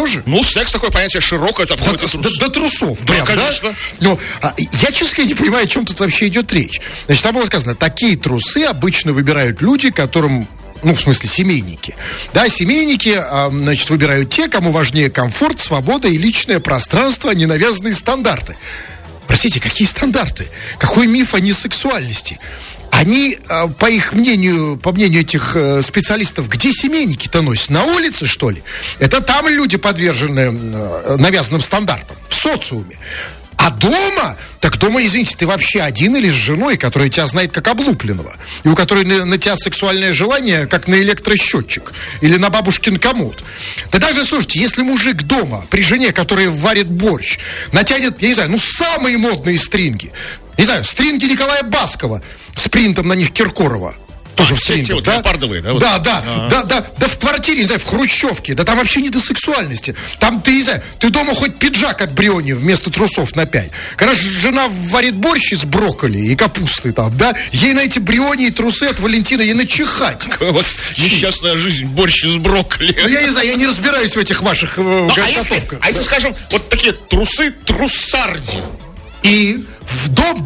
тоже? Ну, секс такое понятие широкое, это до трусов. Да, прям, конечно. Да? Но я, честно говоря, не понимаю, о чем тут вообще идет речь. Значит, там было сказано, такие трусы обычно выбирают люди, которым... Ну, в смысле, семейники. Да, семейники, значит, выбирают те, кому важнее комфорт, свобода и личное пространство, а не навязанные стандарты. Простите, какие стандарты? Какой миф о несексуальности? Они, по их мнению, по мнению этих специалистов, где семейники-то носят? На улице, что ли? Это там люди подвержены навязанным стандартам, в социуме. А дома? Так дома, извините, ты вообще один или с женой, которая тебя знает как облупленного, и у которой на тебя сексуальное желание, как на электросчетчик или на бабушкин комод. Да даже, слушайте, если мужик дома при жене, которая варит борщ, натянет, я не знаю, самые модные стринги, не знаю, стринги Николая Баскова с принтом на них Киркорова, тоже в стрингах, вот да? леопардовые, да? Вот. Да, в квартире, не знаю, в хрущевке, да там вообще не до сексуальности. Там, ты, не знаю, ты дома хоть пиджак от Бриони вместо трусов напяль. Когда жена варит борщ из брокколи и капусты там, да, ей на эти Бриони и трусы от Валентина ей начихать. Вот несчастная жизнь, борщ из брокколи. Ну, я не знаю, я не разбираюсь в этих ваших готовках. А если, скажем, вот такие трусы трусарди? И в дом,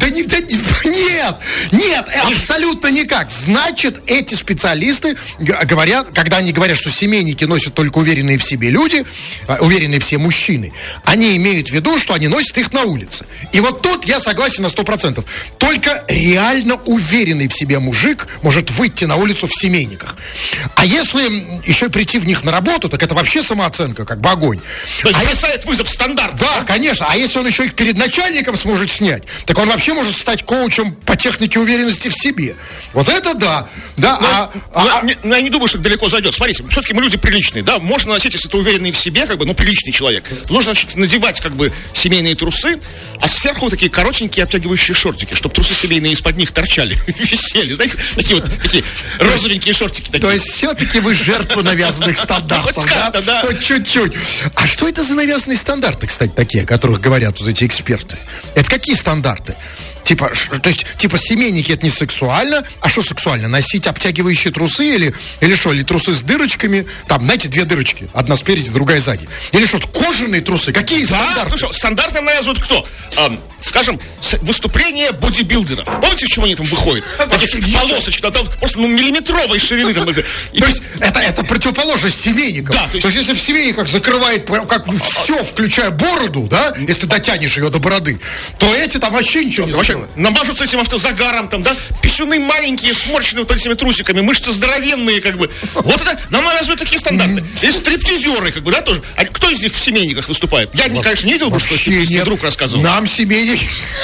нет, абсолютно никак. Значит, эти специалисты говорят, когда они говорят, что семейники носят только уверенные в себе люди, уверенные все мужчины, они имеют в виду, что они носят их на улице. И вот тут я согласен на 100%. Только реально уверенный в себе мужик может выйти на улицу в семейниках. А если еще прийти в них на работу, так это вообще самооценка, как бы огонь. То есть бросает вызов стандарт. Да, конечно. А если он еще их перед начальником сможет снять, так он вообще может стать коучем по технике уверенности в себе. Вот это да. Я не думаю, что далеко зайдет. Смотрите, все-таки мы люди приличные, да, можно носить, если ты уверенный в себе, как бы, приличный человек, то нужно, значит, надевать, как бы, семейные трусы, а сверху такие коротенькие обтягивающие шортики, чтобы трусы семейные из-под них торчали, висели, знаете, такие розовенькие шортики. То есть все-таки вы жертва навязанных стандартов, да? Хоть чуть-чуть. А что это за навязанные стандарты, кстати, такие, о которых говорят вот эти эксперты? Это какие стандарты? Типа семейники это не сексуально. А что сексуально? Носить обтягивающие трусы или что? Или трусы с дырочками? Там, знаете, две дырочки. Одна спереди, другая сзади. Или что, кожаные трусы? Какие стандарты? Ну что, стандарты навязывают кто? Скажем, выступление бодибилдеров. Помните, с чего они там выходят? Таких полосочек, там просто миллиметровой ширины. Там. То есть это противоположность семейникам. Да, то есть если в семейниках закрывает как все, включая бороду, да, если ты дотянешь ее до бороды, то эти там вообще ничего не закрывают. Намажутся этим автозагаром, там, да, писюны маленькие, сморщенные вот этими трусиками, мышцы здоровенные, как бы. Вот это, нам навязывают такие стандарты. Есть стриптизеры, как бы, да, тоже. А кто из них в семейниках выступает? Я, конечно, не видел, что стриптизерский друг рассказывал. Нам семейник...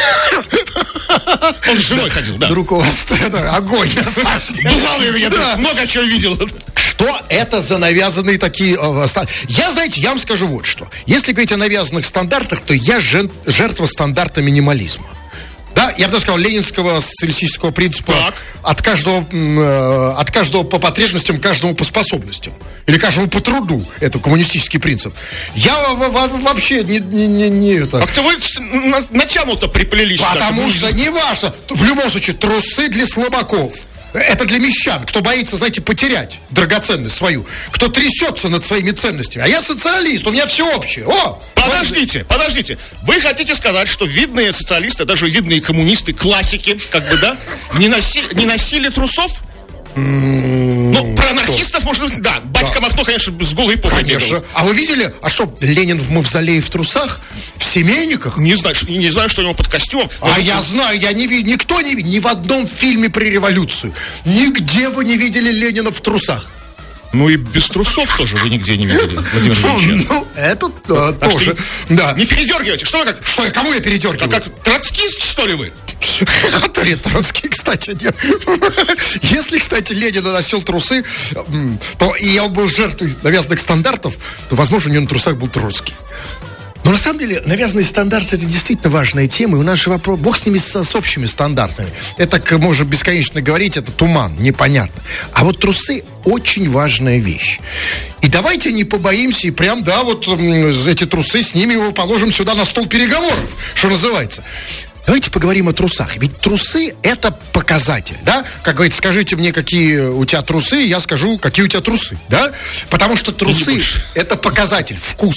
Он с женой ходил, да. Друг у вас огонь, на самом деле. Бывал я меня, много чего видел. Что это за навязанные такие... Знаете, я вам скажу вот что. Если говорить о навязанных стандартах, то я жертва стандарта минимализма. Да, я бы даже сказал, ленинского социалистического принципа от каждого по потребностям, каждому по способностям. Или каждому по труду. Это коммунистический принцип. Я вообще не это... Как-то вы натянуто приплелись. Потому что не важно. В любом случае, трусы для слабаков. Это для мещан, кто боится, знаете, потерять драгоценность свою, кто трясется над своими ценностями. А я социалист, у меня все общее. Подождите. Вы хотите сказать, что видные социалисты, даже видные коммунисты, классики, как бы, да, не носили трусов? Ну, про анархистов, может быть, да. Батька Махно, конечно, с голой эпохой бегал. А вы видели, что Ленин в мавзолее в трусах? В семейниках? Не знаю, что у него под костюмом. Я знаю, никто не видел, ни в одном фильме про революцию. Нигде вы не видели Ленина в трусах. Ну и без трусов тоже вы нигде не видели, Владимир Ильич. Ну, это тоже. Да. Не передергивайте. Что вы как? Что, кому я передергиваю? Как троцкист, что ли вы? Троцкий, кстати, нет. Если, кстати, Ленин носил трусы, то и он был жертвой навязанных стандартов, то, возможно, у него на трусах был Троцкий. Но на самом деле навязанные стандарты — это действительно важная тема, и у нас же вопрос, бог с ними, с общими стандартами. Это, можно бесконечно говорить, это туман, непонятно. А вот трусы — очень важная вещь. И давайте не побоимся, и прям, да, вот эти трусы, с ними его положим сюда на стол переговоров, что называется. Давайте поговорим о трусах. Ведь трусы — это показатель, да? Как говорится, скажите мне, какие у тебя трусы, я скажу, какие у тебя трусы, да? Потому что трусы — это показатель вкуса.